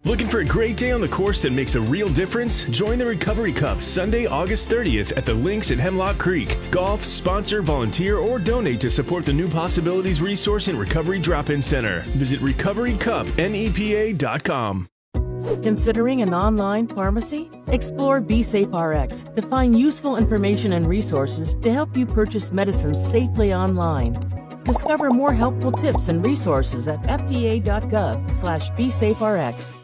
Looking for a great day on the course that makes a real difference? Join the Recovery Cup Sunday, August 30th at the Links at Hemlock Creek. Golf, sponsor, volunteer, or donate to support the New Possibilities Resource and Recovery Drop-In Center. Visit recoverycupnepa.com. Considering an online pharmacy? Explore BeSafeRx to find useful information and resources to help you purchase medicines safely online. Discover more helpful tips and resources at fda.gov/BeSafeRx.